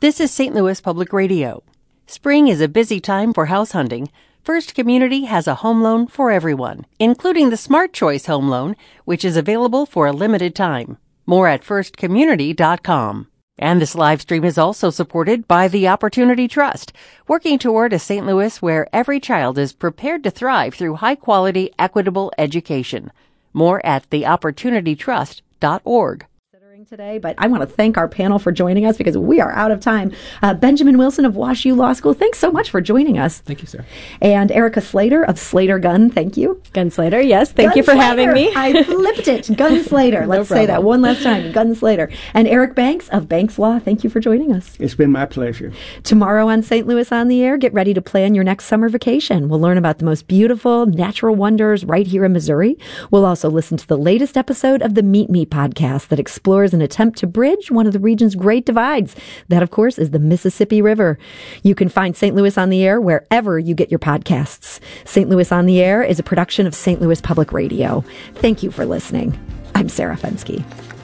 This is St. Louis Public Radio. Spring is a busy time for house hunting. First Community has a home loan for everyone, including the Smart Choice Home Loan, which is available for a limited time. More at firstcommunity.com. And this live stream is also supported by the Opportunity Trust, working toward a St. Louis where every child is prepared to thrive through high-quality, equitable education. More at theopportunitytrust.org. Today, but I want to thank our panel for joining us because we are out of time. Benjamin Wilson of WashU Law School, thanks so much for joining us. Thank you, sir. And Erica Slater of Slater Gun, thank you. Gunslater, yes, thank you for having me. I flipped it. Gunslater. Let's say that one last time. Gunslater. And Eric Banks of Banks Law, thank you for joining us. It's been my pleasure. Tomorrow on St. Louis on the Air, get ready to plan your next summer vacation. We'll learn about the most beautiful natural wonders right here in Missouri. We'll also listen to the latest episode of the Meet Me podcast that explores an attempt to bridge one of the region's great divides. That, of course, is the Mississippi River. You can find St. Louis on the Air wherever you get your podcasts. St. Louis on the Air is a production of St. Louis Public Radio. Thank you for listening. I'm Sarah Fensky.